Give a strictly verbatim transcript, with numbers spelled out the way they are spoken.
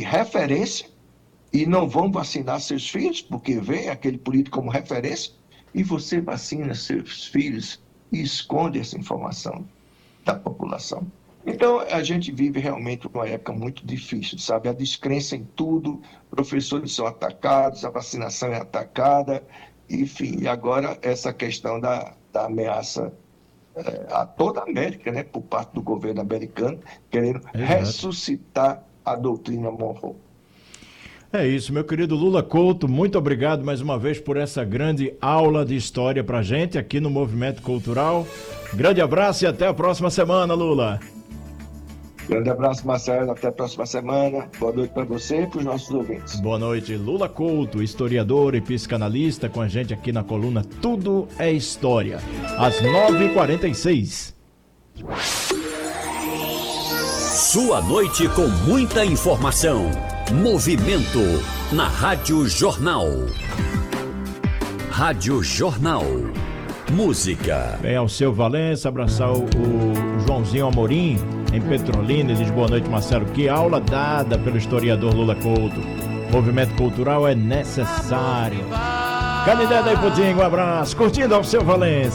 de referência e não vão vacinar seus filhos, porque vê aquele político como referência, e você vacina seus filhos e esconde essa informação da população. Então, a gente vive realmente uma época muito difícil, sabe? A descrença em tudo, professores são atacados, a vacinação é atacada, enfim, e agora essa questão da, da ameaça é, a toda a América, né, por parte do governo americano, querendo Exato. ressuscitar a doutrina Monroe. É isso, meu querido Lula Couto, muito obrigado mais uma vez por essa grande aula de história pra gente aqui no Movimento Cultural. Grande abraço e até a próxima semana, Lula. Grande abraço, Marcelo, até a próxima semana. Boa noite para você e para os nossos ouvintes. Boa noite, Lula Couto, historiador e psicanalista, com a gente aqui na coluna Tudo é História, às nove e quarenta e seis. Sua noite com muita informação. Movimento na Rádio Jornal. Rádio Jornal. Música. Bem, ao seu Valença, abraçar o, o Joãozinho Amorim, em Petrolina, diz boa noite, Marcelo. Que aula dada pelo historiador Lula Couto. Movimento cultural é necessário. Canidé daí, Pudim, um abraço. Curtindo ao seu Valença.